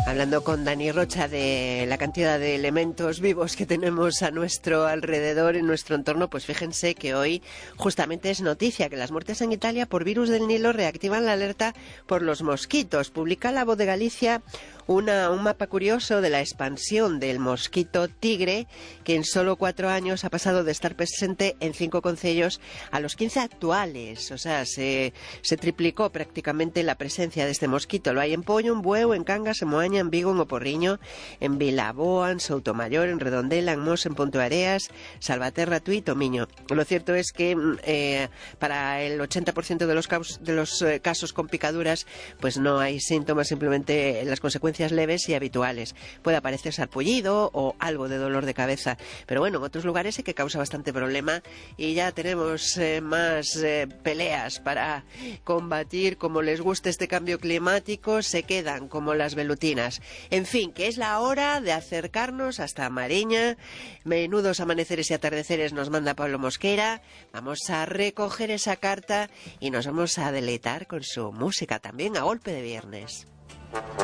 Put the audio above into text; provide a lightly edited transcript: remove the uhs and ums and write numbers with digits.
Hablando con Dani Rocha de la cantidad de elementos vivos que tenemos a nuestro alrededor, en nuestro entorno, pues fíjense que hoy justamente es noticia que las muertes en Italia por virus del Nilo reactivan la alerta por los mosquitos. Publica La Voz de Galicia un mapa curioso de la expansión del mosquito tigre, que en solo 4 años ha pasado de estar presente en 5 concellos a los 15 actuales. O sea, se triplicó prácticamente la presencia de este mosquito. Lo hay en Pollo, en Bueu, en Cangas, en Moaña, en Vigo, en Oporriño, en Vilaboa, en Soutomayor, en Redondela, en Mos, en Ponteareas, Salvaterra, Tui y Tomiño. Lo cierto es que para el 80% de los casos con picaduras, pues no hay síntomas, simplemente las consecuencias leves y habituales. Puede aparecer sarpullido o algo de dolor de cabeza, pero bueno, en otros lugares sí que causa bastante problema y ya tenemos más peleas para combatir. Como les gusta este cambio climático, se quedan como las velutinas. En fin, que es la hora de acercarnos hasta Mariña. Menudos amaneceres y atardeceres nos manda Pablo Mosquera. Vamos a recoger esa carta y nos vamos a deleitar con su música también a golpe de viernes.